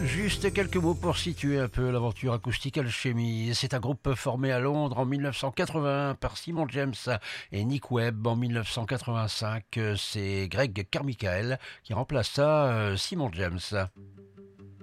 Juste quelques mots pour situer un peu l'aventure acoustique Alchemy. C'est un groupe formé à Londres en 1981 par Simon James et Nick Webb en 1985. C'est Greg Carmichael qui remplaça Simon James.